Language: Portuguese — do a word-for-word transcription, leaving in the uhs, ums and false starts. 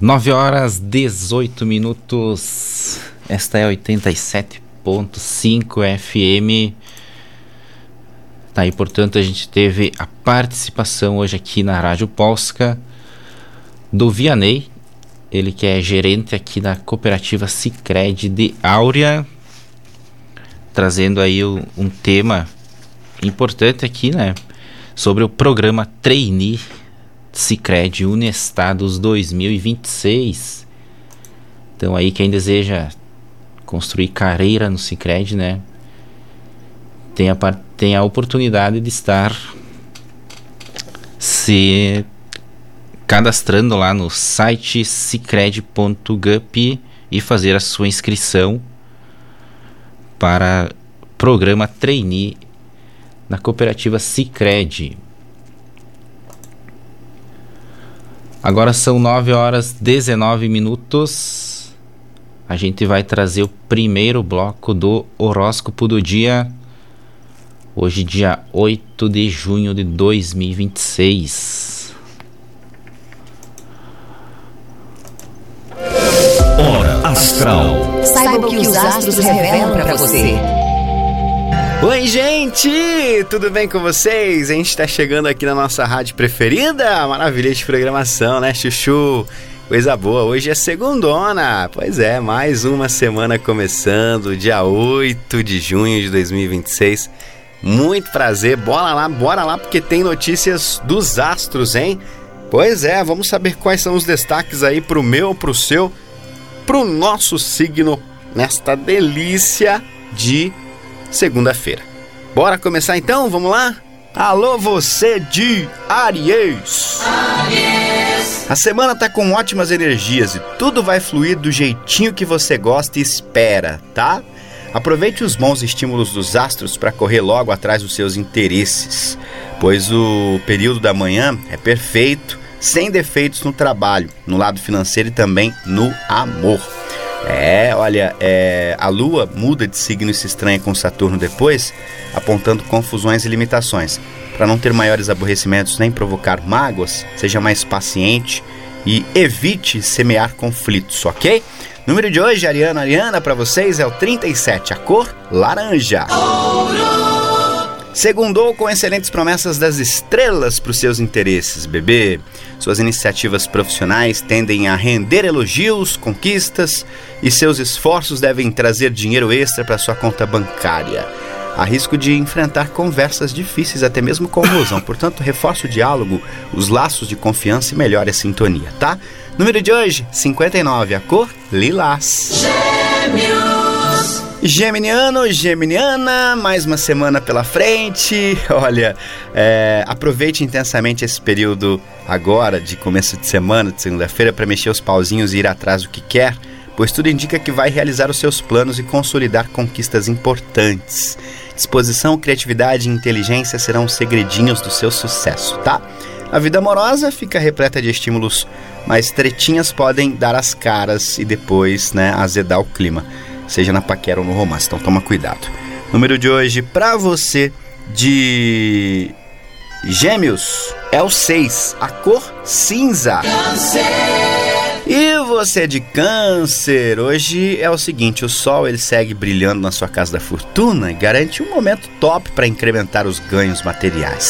nove horas dezoito minutos. Esta é oitenta e sete ponto cinco F M. Tá, e portanto a gente teve a participação hoje aqui na Rádio Polska do Vianney, ele que é gerente aqui da cooperativa Sicredi de Áurea, trazendo aí o, um tema importante aqui, né, sobre o programa Trainee Sicredi Unestados dois mil e vinte e seis. Então aí quem deseja construir carreira no Sicredi, né, tem a, tem a oportunidade de estar se cadastrando lá no site sicredi ponto gup e fazer a sua inscrição para programa Trainee na cooperativa Sicredi. Agora são nove horas dezenove minutos. A gente vai trazer o primeiro bloco do horóscopo do dia. Hoje, dia oito de junho de dois mil e vinte e seis. Hora Astral. Saiba o que os astros revelam para você. Oi, gente! Tudo bem com vocês? A gente está chegando aqui na nossa rádio preferida. Maravilha de programação, né, Chuchu? Coisa boa, hoje é segundona. Pois é, mais uma semana começando, dia oito de junho de dois mil e vinte e seis. Muito prazer, bora lá, bora lá, porque tem notícias dos astros, hein? Pois é, vamos saber quais são os destaques aí pro meu, pro seu, pro nosso signo nesta delícia de segunda-feira. Bora começar então? Vamos lá? Alô, você de Áries! Áries! A semana tá com ótimas energias e tudo vai fluir do jeitinho que você gosta e espera, tá? Aproveite os bons estímulos dos astros para correr logo atrás dos seus interesses, pois o período da manhã é perfeito, sem defeitos no trabalho, no lado financeiro e também no amor. É, olha, é, a Lua muda de signo e se estranha com Saturno depois, apontando confusões e limitações. Para não ter maiores aborrecimentos nem provocar mágoas, seja mais paciente e evite semear conflitos, ok? Número de hoje, Ariana, Ariana, para vocês é o trinta e sete, a cor laranja. Segundou com excelentes promessas das estrelas para os seus interesses, bebê. Suas iniciativas profissionais tendem a render elogios, conquistas e seus esforços devem trazer dinheiro extra para sua conta bancária. Há risco de enfrentar conversas difíceis, até mesmo com ilusão. Portanto, reforce o diálogo, os laços de confiança e melhore a sintonia, tá? Número de hoje, cinquenta e nove, a cor lilás. Gêmeos! Geminiano, geminiana, mais uma semana pela frente. Olha, é, aproveite intensamente esse período agora de começo de semana, de segunda-feira, para mexer os pauzinhos e ir atrás do que quer, pois tudo indica que vai realizar os seus planos e consolidar conquistas importantes. Disposição, criatividade e inteligência serão os segredinhos do seu sucesso, tá? A vida amorosa fica repleta de estímulos, mas tretinhas podem dar as caras e depois, né, azedar o clima, seja na paquera ou no romance, então toma cuidado. Número de hoje pra você de Gêmeos é o seis, a cor cinza. Câncer. E você de Câncer, hoje é o seguinte, o Sol ele segue brilhando na sua casa da fortuna e garante um momento top para incrementar os ganhos materiais.